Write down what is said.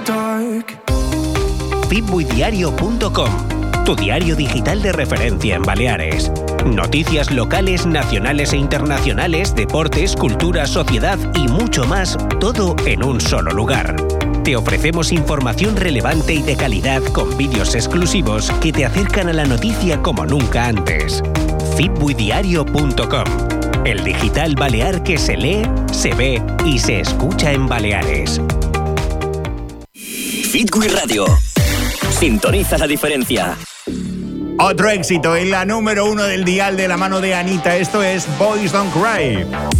fitboydiario.com, tu diario digital de referencia en Baleares. Noticias locales, nacionales e internacionales, deportes, cultura, sociedad y mucho más, todo en un solo lugar. Te ofrecemos información relevante y de calidad con vídeos exclusivos que te acercan a la noticia como nunca antes. fitboydiario.com, el digital balear que se lee, se ve y se escucha en Baleares. Fitboy Radio. Sintoniza la diferencia. Otro éxito en la número 1 del dial de la mano de Anita. Esto es Boys Don't Cry.